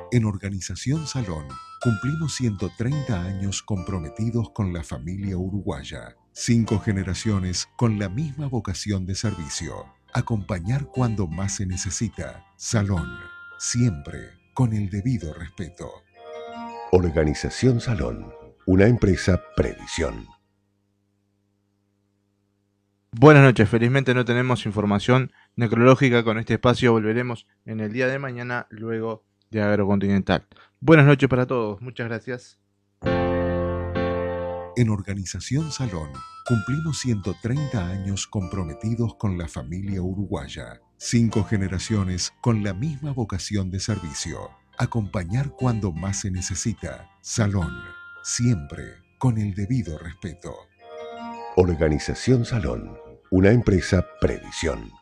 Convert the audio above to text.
En Organización Salón cumplimos 130 años comprometidos con la familia uruguaya. 5 generaciones con la misma vocación de servicio. Acompañar cuando más se necesita. Salón, siempre con el debido respeto. Organización Salón, una empresa Previsión. Buenas noches, felizmente no tenemos información necrológica con este espacio, volveremos en el día de mañana luego de Agrocontinental. Buenas noches para todos, muchas gracias. En Organización Salón cumplimos 130 años comprometidos con la familia uruguaya. 5 generaciones con la misma vocación de servicio. Acompañar cuando más se necesita. Salón, siempre con el debido respeto. Organización Salón, una empresa Previsión.